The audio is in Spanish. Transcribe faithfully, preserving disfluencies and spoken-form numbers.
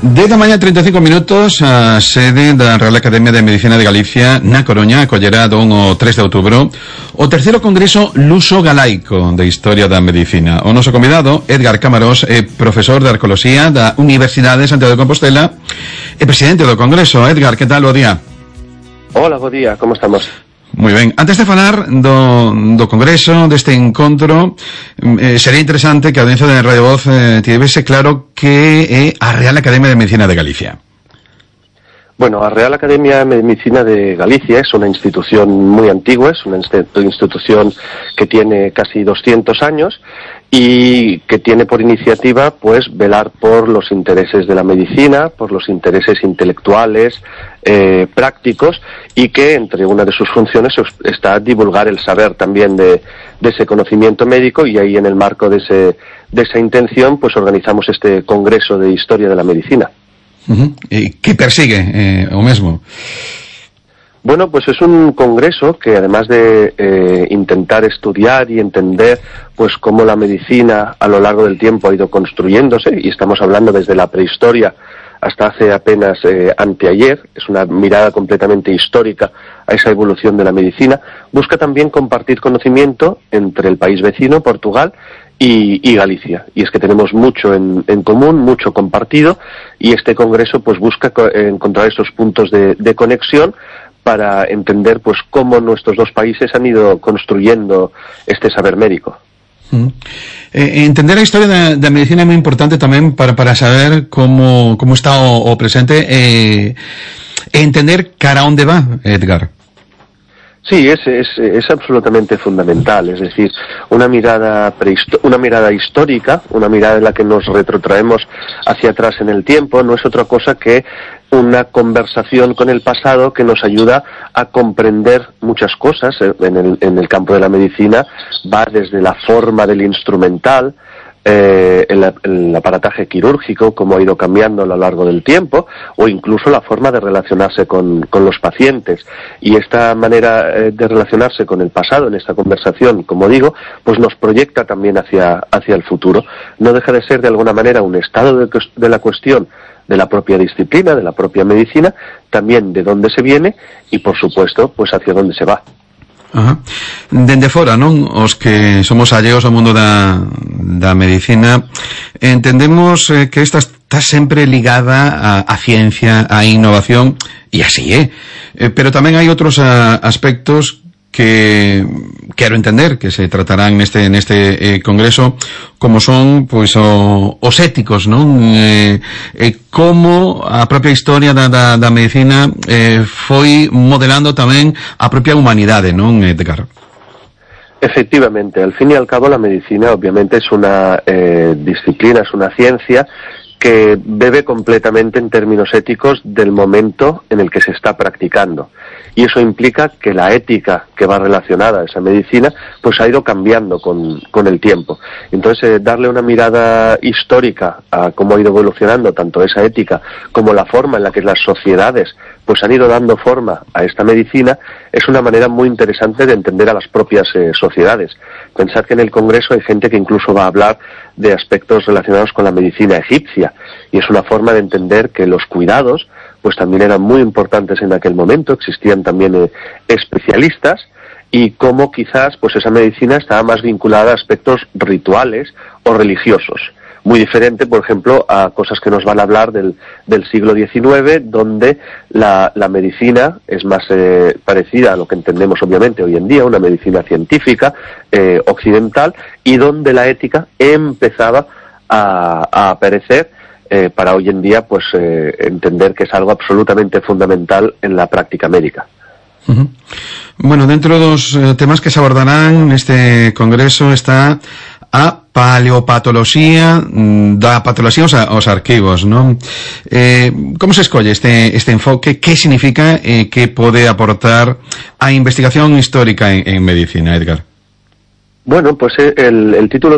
Dez da mañá, trinta e cinco minutos, a sede da Real Academia de Medicina de Galicia na Coruña acollerá do un ao tres de outubro o terceiro Congreso Luso-Galaico de Historia da Medicina. O noso convidado, Édgar Camarós, é profesor de Arqueoloxía da Universidade de Santiago de Compostela e presidente do Congreso. Édgar, que tal, bo día? Hola, bo día, como estamos? Moi ben. Antes de falar do, do Congreso, deste encontro, eh, sería interesante que a audiencia de Radio Voz eh, tivese claro que é a Real Academia de Medicina de Galicia. Bueno, la Real Academia de Medicina de Galicia es una institución muy antigua, es una institución que tiene casi doscientos años y que tiene por iniciativa pues velar por los intereses de la medicina, por los intereses intelectuales, eh, prácticos, y que entre una de sus funciones está divulgar el saber también de, de ese conocimiento médico, y ahí en el marco de, ese, de esa intención pues organizamos este Congreso de Historia de la Medicina. Uh-huh. ¿Y qué persigue eh, o mesmo? Bueno, pues es un congreso que además de eh, intentar estudiar y entender pues cómo la medicina a lo largo del tiempo ha ido construyéndose, y estamos hablando desde la prehistoria hasta hace apenas eh, anteayer, es una mirada completamente histórica a esa evolución de la medicina, busca también compartir conocimiento entre el país vecino, Portugal, Y, y Galicia, y es que tenemos mucho en, en común, mucho compartido, y este congreso pues busca co encontrar esos puntos de, de conexión para entender pues cómo nuestros dos países han ido construyendo este saber médico. Mm. Eh, entender a historia da, da medicina é moi importante tamén para, para saber como, como está o, o presente e eh, entender cara a onde va, Édgar. Sí, es, es, es absolutamente fundamental, es decir, una mirada una mirada histórica, una mirada en la que nos retrotraemos hacia atrás en el tiempo, no es otra cosa que una conversación con el pasado que nos ayuda a comprender muchas cosas. En el, en el campo de la medicina va desde la forma del instrumental, Eh, el, el aparataje quirúrgico, cómo ha ido cambiando a lo largo del tiempo, o incluso la forma de relacionarse con, con los pacientes. Y esta manera eh, de relacionarse con el pasado en esta conversación, como digo, pues nos proyecta también hacia, hacia el futuro. No deja de ser de alguna manera un estado de, de la cuestión de la propia disciplina, de la propia medicina, también de dónde se viene y, por supuesto, pues hacia dónde se va. Ajá. Dende fora, non? Os que somos alleos ao mundo da, da medicina, entendemos eh, que esta está sempre ligada a, a ciencia, a innovación, e así é. Eh, pero tamén hai outros a, aspectos que quero entender que se tratarán neste neste eh, congreso, como son pois o, os éticos, non? Eh, eh, como a propia historia da, da, da medicina eh, foi modelando tamén a propia humanidade, non, Édgar? Efectivamente, al fin y al cabo la medicina obviamente es una eh, disciplina, es una ciencia que bebe completamente en términos éticos del momento en el que se está practicando. Y eso implica que la ética que va relacionada a esa medicina pues ha ido cambiando con, con el tiempo. Entonces, eh, darle una mirada histórica a cómo ha ido evolucionando tanto esa ética como la forma en la que las sociedades pues han ido dando forma a esta medicina es una manera muy interesante de entender a las propias eh, sociedades. Pensad que en el Congreso hay gente que incluso va a hablar de aspectos relacionados con la medicina egipcia, y es una forma de entender que los cuidados pues también eran muy importantes en aquel momento, existían también eh, especialistas, y cómo quizás pues esa medicina estaba más vinculada a aspectos rituales o religiosos. Muy diferente, por ejemplo, a cosas que nos van a hablar del, del siglo diecinueve, donde la, la medicina es más eh, parecida a lo que entendemos obviamente hoy en día, una medicina científica, eh, occidental, y donde la ética empezaba a, a aparecer eh, para hoy en día pues eh, entender que es algo absolutamente fundamental en la práctica médica. Uh-huh. Bueno, dentro dos eh, temas que se abordarán neste congreso está a paleopatoloxía da patoloxía aos, aos arquivos, non? Eh, como se escolle este, este enfoque? Que significa e eh, que pode aportar a investigación histórica en, en medicina, Édgar? Bueno, pues el, el título